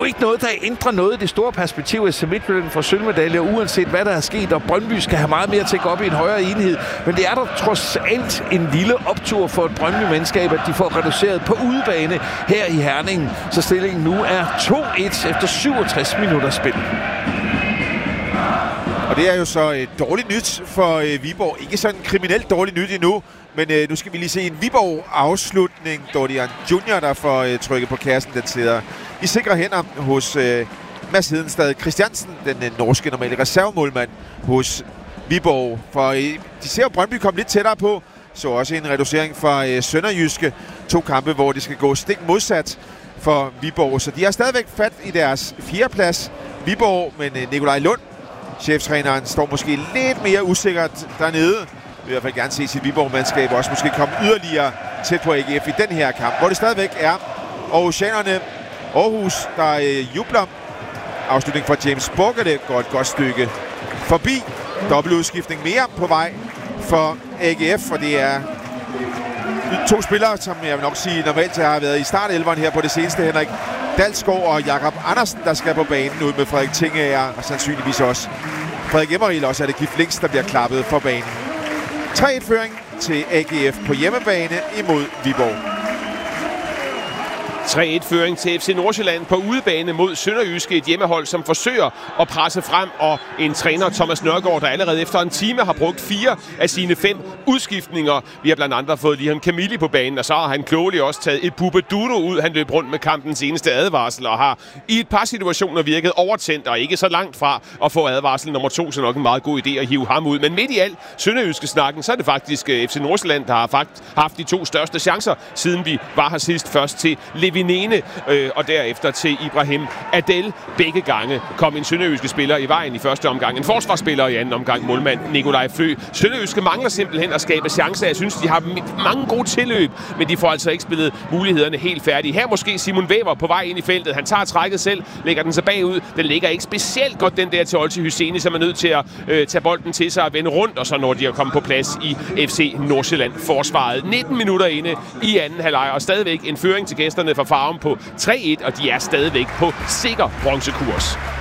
ikke noget, der ændrer noget i det store perspektiv af Midtjylland for sølvmedaljer, uanset hvad der er sket, og Brøndby skal have meget mere til at gå op i en højere enhed. Men det er der trods alt en lille optur for et Brøndby-mandskab, at de får reduceret på udebane her i Herning. Så stillingen nu er 2-1 efter 67 minutter spil. Og det er jo så dårligt nyt for Viborg. Ikke sådan kriminelt dårligt nyt endnu, men nu skal vi lige se en Viborg-afslutning. Dorian Junior, der får trykket på kassen. Den sidder i sikre hænder hos Mads Hedenstad Christiansen, den norske normale reservemålmand hos Viborg. For de ser jo Brøndby komme lidt tættere på. Så også en reducering fra Sønderjyske. 2 kampe, hvor det skal gå stik modsat for Viborg. Så de har stadigvæk fat i deres 4. plads. Viborg, men Nikolaj Lund, cheftræneren, står måske lidt mere usikkert dernede. vil i hvert fald gerne se sit Viborg-mandskab også måske komme yderligere tæt på AGF i den her kamp, hvor det stadigvæk er Aarhusianerne. Aarhus, der jubler. Afslutning fra James Borgerde går et godt stykke forbi. Dobbeltudskiftning mere på vej for AGF, og det er to spillere, som jeg vil nok sige normalt har været i startelveren her på det seneste. Henrik Dalsgaard og Jakob Andersen, der skal på banen ud med Frederik Tingager, og sandsynligvis også Frederik Emmeril. Også er det Kif Links, der bliver klappet for banen. 3-1-føring til AGF på hjemmebane imod Viborg. 3-1-føring til FC Nordsjælland på udebane mod Sønderjyske, et hjemmehold, som forsøger at presse frem, og en træner, Thomas Nørgaard, der allerede efter en time har brugt 4 af sine 5 udskiftninger. Vi har blandt andre fået Liam Camilli på banen, og så har han klogeligt også taget et Bubba Dudo ud. Han løb rundt med kampens eneste advarsel og har i et par situationer virket overtændt og ikke så langt fra at få advarsel nummer 2, så nok en meget god idé at hive ham ud. Men midt i alt Sønderjyske snakken, så er det faktisk FC Nordsjælland, der har haft de 2 største chancer, siden vi var her sidst. Først til Levinene og derefter til Ibrahim Adel. Begge gange kom en sønderjyske spiller i vejen i første omgang. En forsvarsspiller i anden omgang, målmand Nikolaj Flø. Sønderjyske mangler simpelthen at skabe chancer. Jeg synes, de har mange gode tilløb, men de får altså ikke spillet mulighederne helt færdige. Her måske Simon Weber på vej ind i feltet. Han tager trækket selv, lægger den så bagud. Den ligger ikke specielt godt, den der til Olti Hyseni, som er nødt til at tage bolden til sig og vende rundt, og så når de at komme på plads i FC Nordsjælland forsvaret. 19 minutter inde i anden halvleg, og stadigvæk en føring til gæsterne fra Farum på 3-1, og de er stadigvæk på sikker bronzekurs.